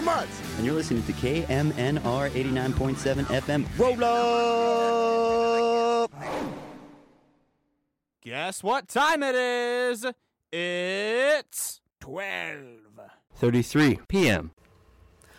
much. And you're listening to KMNR 89.7 FM. Roll up! Guess what time it is? It's 12. 33 p.m.